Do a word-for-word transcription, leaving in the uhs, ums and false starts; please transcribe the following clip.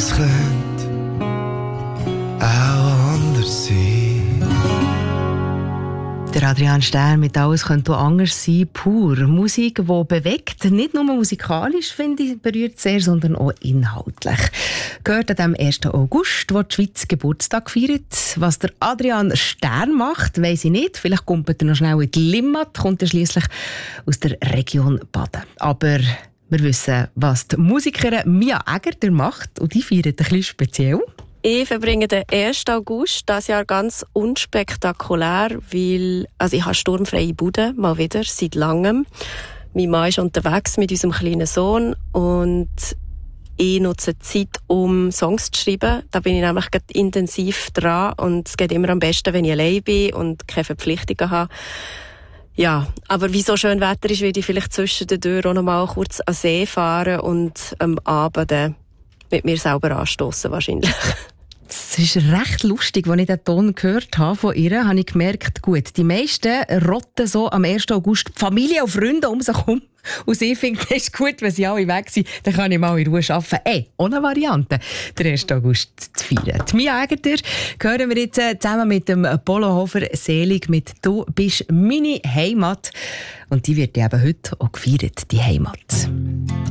alles könnte auch anders sein. Der Adrian Stern mit «Alles könnte auch anders sein», pur. Musik, die bewegt, nicht nur musikalisch, finde ich, berührt sehr, sondern auch inhaltlich. Gehört an dem ersten August, wo die Schweiz Geburtstag feiert. Was der Adrian Stern macht, weiss ich nicht. Vielleicht kommt er noch schnell in die Limmat, kommt er schliesslich aus der Region Baden. Aber wir wissen, was die Musikerin Mia Egger macht, und die feiert ein bisschen speziell. Ich verbringe den ersten August dieses Jahr ganz unspektakulär, weil also ich habe sturmfreie Bude, mal wieder, seit langem. Mein Mann ist unterwegs mit unserem kleinen Sohn und ich nutze Zeit, um Songs zu schreiben. Da bin ich nämlich gerade intensiv dran und es geht immer am besten, wenn ich allein bin und keine Verpflichtungen habe. Ja, aber wie so schön Wetter ist, werde ich vielleicht zwischen den Türen auch noch mal kurz an den See fahren und am Abend mit mir selber anstossen wahrscheinlich. Es ist recht lustig, als ich den Ton gehört habe von ihr, habe ich gemerkt, gut, die meisten rotten so am ersten August die Familie und Freunde um sich herum. Und sie findet, es ist gut, wenn sie alle weg sind, dann kann ich mal in Ruhe arbeiten. Ey, ohne Variante, den ersten August zu feiern. Die Mia Egger hören wir jetzt zusammen mit dem Polo Hofer selig mit «Du bist meine Heimat». Und die wird eben heute auch gefeiert, die Heimat.